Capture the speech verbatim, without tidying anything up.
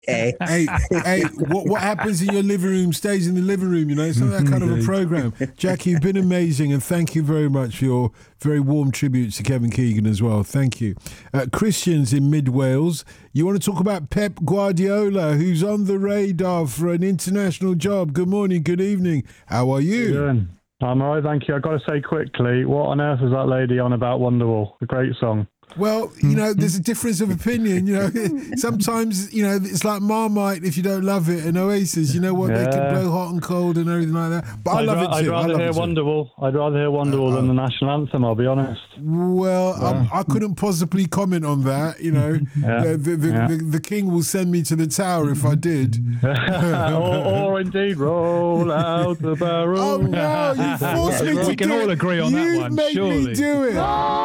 Hey, hey, what what happens in your living room stays in the living room, you know? It's not that kind of a programme. Jackie, you've been amazing, and thank you very much for your very warm tribute to Kevin Keegan as well. Thank you. Uh, Christian's in Mid Wales. You want to talk about Pep Guardiola, who's on the radar for an international job. Good morning, good evening. How are you? How you doing? I'm all right, thank you. I've got to say quickly, what on earth was that lady on about Wonderwall? A great song. Well, you know, there's a difference of opinion. You know, sometimes, you know, it's like Marmite if you don't love it, and Oasis, you know what, yeah. They can blow hot and cold and everything like that. But I'd I love ra- it too. I'd rather hear Wonderwall. I'd rather hear Wonderwall uh, than the national anthem, I'll be honest. Well, yeah. I couldn't possibly comment on that, you know. yeah. The, the, the, yeah. the, the king will send me to the tower if I did. or, or indeed, roll out the barrel. Oh, no, you forced me to We can do all it. agree on you that one, made surely. me do it.